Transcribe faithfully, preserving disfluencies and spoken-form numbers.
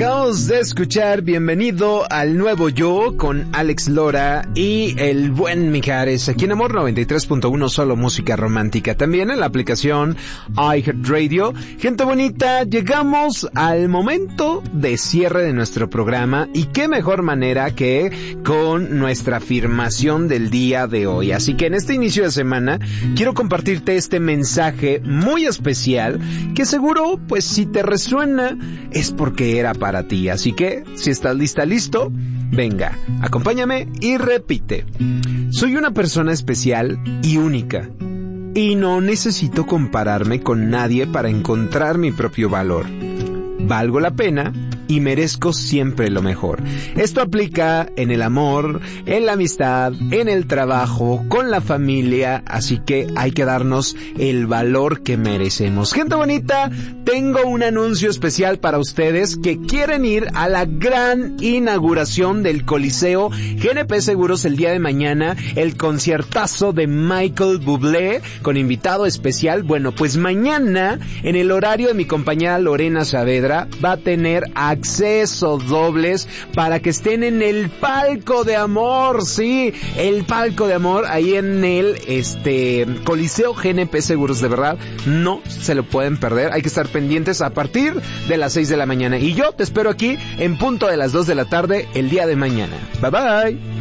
Acabamos de escuchar Bienvenido al Nuevo Yo con Alex Lora y el buen Mijares aquí en Amor noventa y tres punto uno, solo música romántica. También en la aplicación iHeartRadio. Gente bonita, llegamos al momento de cierre de nuestro programa y qué mejor manera que con nuestra afirmación del día de hoy. Así que en este inicio de semana quiero compartirte este mensaje muy especial que seguro, pues si te resuena, es porque era para ti. Así que, si estás lista, listo, venga, acompáñame y repite. Soy una persona especial y única, y no necesito compararme con nadie para encontrar mi propio valor. Valgo la pena y merezco siempre lo mejor. Esto aplica en el amor, en la amistad, en el trabajo, con la familia, así que hay que darnos el valor que merecemos. Gente bonita, tengo un anuncio especial para ustedes que quieren ir a la gran inauguración del Coliseo G N P Seguros el día de mañana, el conciertazo de Michael Bublé con invitado especial. Bueno, pues mañana, en el horario de mi compañera Lorena Saavedra, va a tener accesos dobles para que estén en el palco de amor, sí, el palco de amor ahí en el este Coliseo G N P Seguros. De verdad, no se lo pueden perder, hay que estar pendientes a partir de las seis de la mañana y yo te espero aquí en punto de las dos de la tarde el día de mañana. Bye bye.